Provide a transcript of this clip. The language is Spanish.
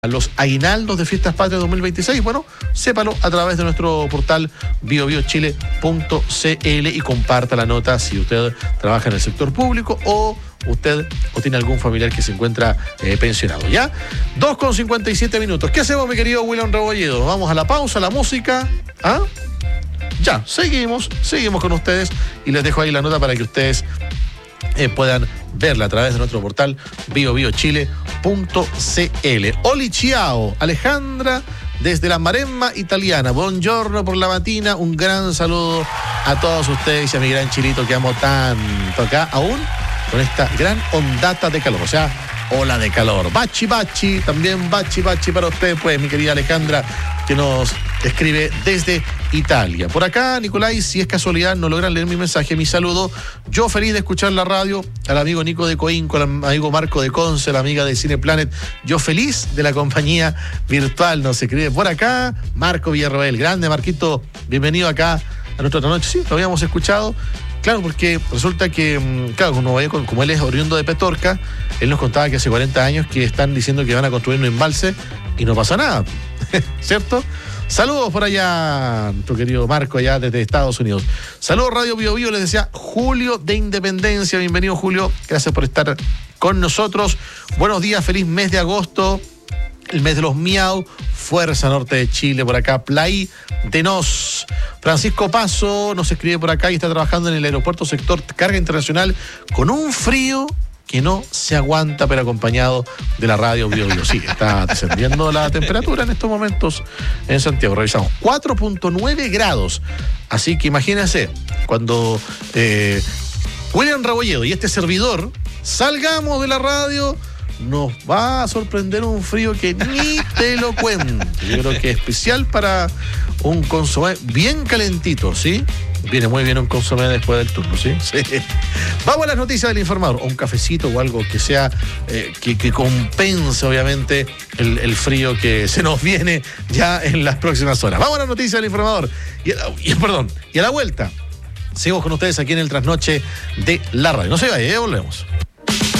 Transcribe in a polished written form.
los aguinaldos de Fiestas Patrias 2026, bueno, sépalo a través de nuestro portal biobiochile.cl y comparta la nota si usted trabaja en el sector público o usted o tiene algún familiar que se encuentra pensionado, ¿ya? 2:57. ¿Qué hacemos, mi querido William Rebolledo? Vamos a la pausa, a la música. ¿Ah? Ya, seguimos con ustedes y les dejo ahí la nota para que ustedes puedan verla a través de nuestro portal biobiochile.cl. Oli ciao, Alejandra desde la Maremma italiana. Buongiorno por la matina, un gran saludo a todos ustedes y a mi gran Chilito que amo tanto acá, aún con esta gran ondata de calor, o sea, ola de calor. Bachi, también bachi para usted, pues, mi querida Alejandra, que nos escribe desde Italia. Por acá, Nicolai, si es casualidad, no logran leer mi mensaje, mi saludo. Yo feliz de escuchar la radio, al amigo Nico de Coinco, al amigo Marco de Conce, la amiga de Cineplanet. Yo feliz de la compañía virtual, nos escribe por acá Marco Villarroel. Grande, Marquito, bienvenido acá a nuestra noche. Sí, lo habíamos escuchado. Claro, porque resulta que, claro, como él es oriundo de Petorca, él nos contaba que hace 40 años que están diciendo que van a construir un embalse y no pasa nada, ¿cierto? Saludos por allá, nuestro querido Marco, allá desde Estados Unidos. Saludos, Radio Bio Bio, les decía Julio de Independencia. Bienvenido, Julio, gracias por estar con nosotros. Buenos días, feliz mes de agosto, el mes de los miau. Fuerza Norte de Chile, por acá, Play de Nos. Francisco Paso nos escribe por acá y está trabajando en el aeropuerto sector carga internacional con un frío que no se aguanta, pero acompañado de la radio Bio Bio. Sí, está descendiendo la temperatura en estos momentos en Santiago. Revisamos 4.9 grados. Así que imagínense, cuando William Rebolledo y este servidor salgamos de la radio, nos va a sorprender un frío que ni te lo cuento. Yo creo que es especial para un consomé bien calentito, ¿sí? Viene muy bien un consomé después del turno, ¿sí? Sí. Vamos a las noticias del informador. O un cafecito o algo que sea, que compense, obviamente, el frío que se nos viene ya en las próximas horas. Vamos a las noticias del informador. Y a la vuelta, sigo con ustedes aquí en el Trasnoche de la radio. No se vaya, volvemos.